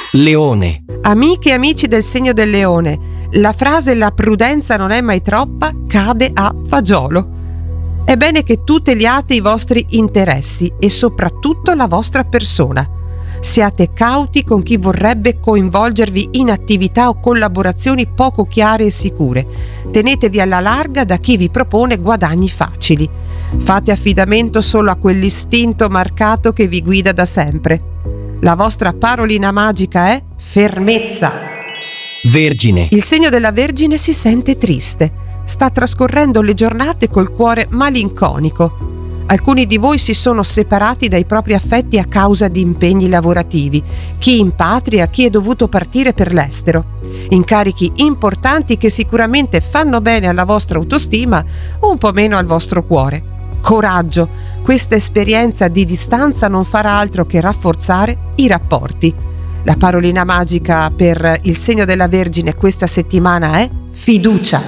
Leone. Amiche e amici del segno del Leone, la frase "la prudenza non è mai troppa" cade a fagiolo. È bene che tuteliate i vostri interessi e soprattutto la vostra persona. Siate cauti con chi vorrebbe coinvolgervi in attività o collaborazioni poco chiare e sicure. Tenetevi alla larga da chi vi propone guadagni facili. Fate affidamento solo a quell'istinto marcato che vi guida da sempre. La vostra parolina magica è fermezza. Vergine. Il segno della Vergine si sente triste. Sta trascorrendo le giornate col cuore malinconico. Alcuni di voi si sono separati dai propri affetti a causa di impegni lavorativi, chi in patria, chi è dovuto partire per l'estero. Incarichi importanti che sicuramente fanno bene alla vostra autostima o un po' meno al vostro cuore. Coraggio, questa esperienza di distanza non farà altro che rafforzare i rapporti. La parolina magica per il segno della Vergine questa settimana è fiducia.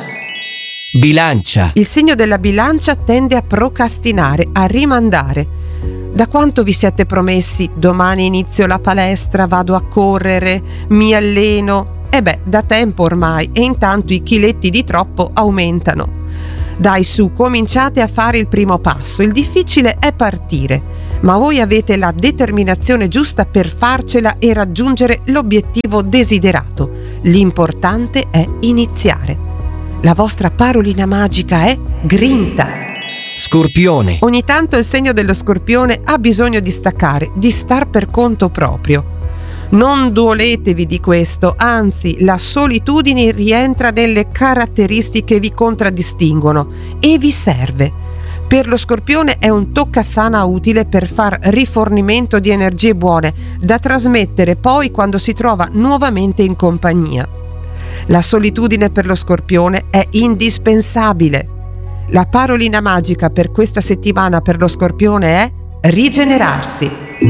Bilancia. Il segno della Bilancia tende a procrastinare, a rimandare. Da quanto vi siete promessi "domani inizio la palestra, vado a correre, mi alleno"? Da tempo ormai, e intanto i chiletti di troppo aumentano. Dai su, cominciate a fare il primo passo. Il difficile è partire, ma voi avete la determinazione giusta per farcela e raggiungere l'obiettivo desiderato. L'importante è iniziare. La vostra parolina magica è grinta. Scorpione. Ogni tanto il segno dello Scorpione ha bisogno di staccare, di star per conto proprio. Non doletevi di questo, anzi, la solitudine rientra nelle caratteristiche che vi contraddistinguono e vi serve. Per lo Scorpione è un toccasana utile per far rifornimento di energie buone da trasmettere poi quando si trova nuovamente in compagnia. La solitudine per lo Scorpione è indispensabile. La parolina magica per questa settimana per lo Scorpione è rigenerarsi.